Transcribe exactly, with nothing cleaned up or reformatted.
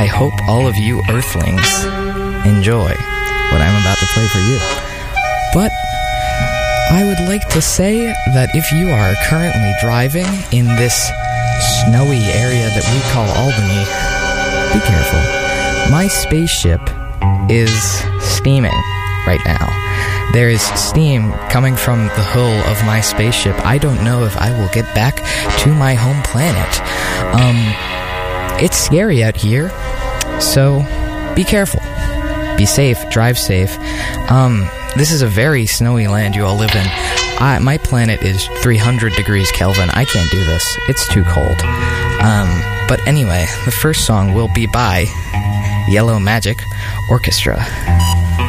I hope all of you Earthlings enjoy what I'm about to play for you. But I would like to say that if you are currently driving in this snowy area that we call Albany, be careful. My spaceship is steaming right now. There is steam coming from the hull of my spaceship. I don't know if I will get back to my home planet. Um, it's scary out here, so be careful. Be safe, drive safe. Um, this is a very snowy land you all live in. I, my planet is three hundred degrees Kelvin. I can't do this. It's too cold. Um, but anyway, the first song will be by Yellow Magic Orchestra.